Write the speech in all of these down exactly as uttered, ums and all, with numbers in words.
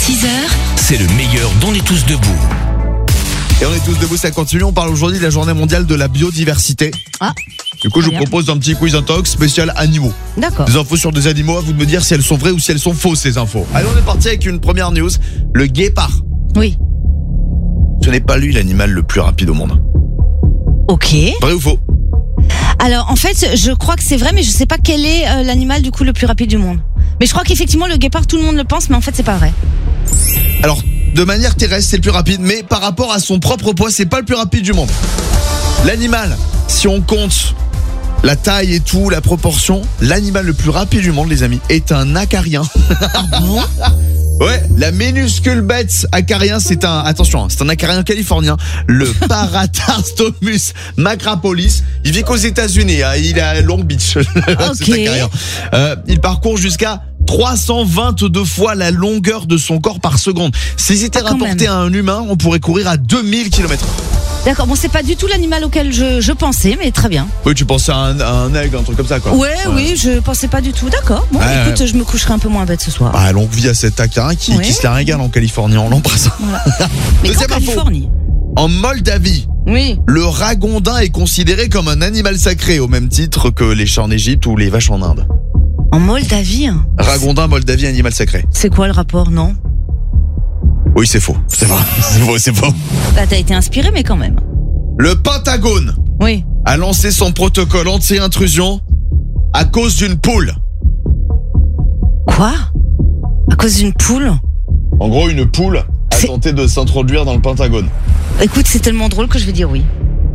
six heures, c'est le meilleur d'On est tous debout. Et on est tous debout, ça continue. On parle aujourd'hui de la journée mondiale de la biodiversité. Ah. Du coup, je vous Bien. propose un petit quiz intox spécial animaux. D'accord. Des infos sur des animaux, à vous de me dire si elles sont vraies ou si elles sont fausses, ces infos. Allez, on est parti avec une première news. Le guépard. Oui. Ce n'est pas lui l'animal le plus rapide au monde. Ok. Vrai ou faux? Alors, en fait, je crois que c'est vrai, mais je sais pas quel est euh, l'animal du coup le plus rapide du monde. Mais je crois qu'effectivement, le guépard, tout le monde le pense, mais en fait, c'est pas vrai. Alors, de manière terrestre, c'est le plus rapide, mais par rapport à son propre poids, c'est pas le plus rapide du monde. L'animal, si on compte la taille et tout, la proportion, l'animal le plus rapide du monde, les amis, est un acarien. Ouais, la minuscule bête acarien, c'est un, attention, hein, c'est un acarien californien, le Paratarstomus macrapolis. Il vit qu'aux États-Unis, hein, il est à Long Beach. Cet acarien. Euh, il parcourt jusqu'à trois cent vingt-deux fois la longueur de son corps par seconde. Si c'était Ah, quand rapporté même. à un humain, on pourrait courir à deux mille kilomètres heure. D'accord. Bon, c'est pas du tout l'animal auquel je, je pensais, mais très bien. Oui, tu pensais à un, à un aigle, un truc comme ça, quoi. Ouais, oui, je pensais pas du tout. D'accord. Bon, Ouais, écoute, ouais. je me coucherai un peu moins bête ce soir. Ah, longue vie à cet acarien qui, Ouais. qui se la régale en Californie, on l'embrasse. Voilà. Mais Deuxième qu'en info. Californie. En Moldavie, Oui. le ragondin est considéré comme un animal sacré, au même titre que les chats en Égypte ou les vaches en Inde. En Moldavie. hein. Ragondin, Moldavie, animal sacré. C'est quoi le rapport, non? Oui, c'est faux. C'est vrai. C'est faux, c'est faux. Bah, t'as été inspiré, mais quand même. Le Pentagone Oui. a lancé son protocole anti-intrusion à cause d'une poule. Quoi? À cause d'une poule? En gros, une poule a C'est- tenté de s'introduire dans le Pentagone. Écoute, c'est tellement drôle que je vais dire oui.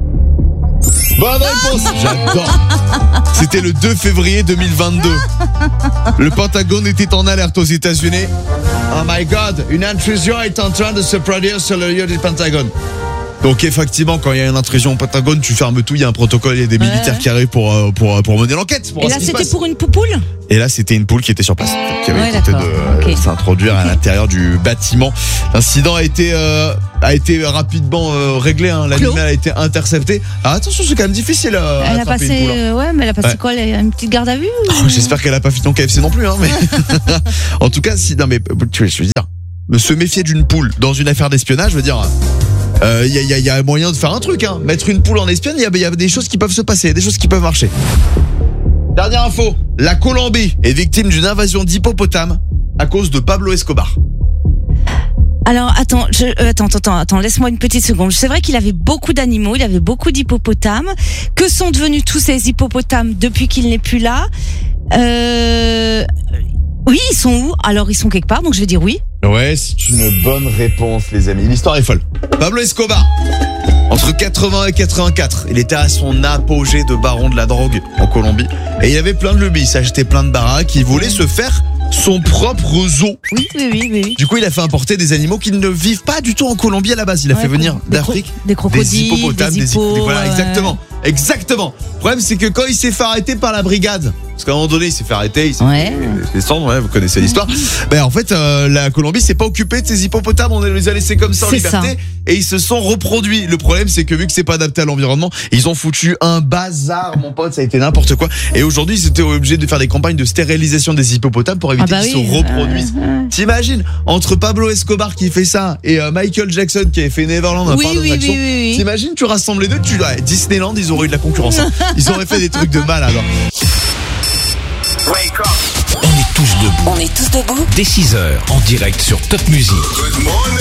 Bonne réponse. J'adore. C'était le deux février deux mille vingt-deux. Le Pentagone était en alerte aux États-Unis. Oh my God, une intrusion est en train de se produire sur le lieu du Pentagone. Donc effectivement, quand il y a une intrusion au Pentagone, tu fermes tout, il y a un protocole, il y a des Ouais. militaires qui arrivent pour, euh, pour, pour mener l'enquête. pour Et voir là, ce qui se c'était passe. pour une poupoule? Et là, c'était une poule qui était sur place, qui avait Ouais, tenté de d'accord. euh, Ok. s'introduire à l'intérieur du bâtiment. L'incident a été euh, a été rapidement euh, réglé. Hein. L'animal a été intercepté. Alors attention, c'est quand même difficile euh, à Elle a attraper passé, une poule. hein. euh, ouais, mais elle a passé Ouais. quoi, elle a une petite garde à vue? ou- Oh, j'espère qu'elle a pas fait ton K F C non plus. Hein, mais en tout cas, si non mais tu je veux dire, se méfier d'une poule dans une affaire d'espionnage, je veux dire. Il euh, y, a, y, a, y a moyen de faire un truc, hein. Mettre une poule en espionne, il y, y a des choses qui peuvent se passer, des choses qui peuvent marcher. Dernière info, la Colombie est victime d'une invasion d'hippopotames à cause de Pablo Escobar. Alors, attends, je, euh, attends, attends, attends, laisse-moi une petite seconde. C'est vrai qu'il avait beaucoup d'animaux, il avait beaucoup d'hippopotames. Que sont devenus tous ces hippopotames depuis qu'il n'est plus là? Euh, oui, ils sont où? Alors, ils sont quelque part, donc je vais dire oui. Ouais, c'est une bonne réponse, les amis. L'histoire est folle. Pablo Escobar, entre quatre-vingts et quatre-vingt-quatre, il était à son apogée de baron de la drogue en Colombie. Et il avait plein de lubies, il s'achetait plein de baraques, il voulait se faire son propre zoo. Oui, oui, oui, oui. oui. Du coup, il a fait importer des animaux qui ne vivent pas du tout en Colombie à la base. Il a Ouais, fait venir des cro- d'Afrique des crocodiles, des hippopotames, des des hippos, hippos. Voilà, ouais. exactement. Exactement. Le problème, c'est que quand il s'est fait arrêter par la brigade, parce qu'à un moment donné, il s'est fait arrêter, il s'est Ouais. fait descendre, ouais, vous connaissez l'histoire. Ben, en fait, euh, la Colombie s'est pas occupée de ces hippopotames, on les a laissés comme ça en C'est liberté, ça. et ils se sont reproduits. Le problème, c'est que vu que c'est pas adapté à l'environnement, ils ont foutu un bazar, mon pote, ça a été n'importe quoi. Et aujourd'hui, ils étaient obligés de faire des campagnes de stérilisation des hippopotames pour éviter Ah bah qu'ils oui, se reproduisent. euh, ouais. T'imagines, entre Pablo Escobar qui fait ça et euh, Michael Jackson qui avait fait Neverland, un Oui, parc oui, d'attraction, oui, oui, oui. t'imagines, tu rassembles les deux, tu ouais, Disneyland, ils auraient eu de la concurrence. hein. Ils auraient fait des trucs de mal alors. On est tous debout. on est tous debout. Dès six heures, en direct sur Top Music.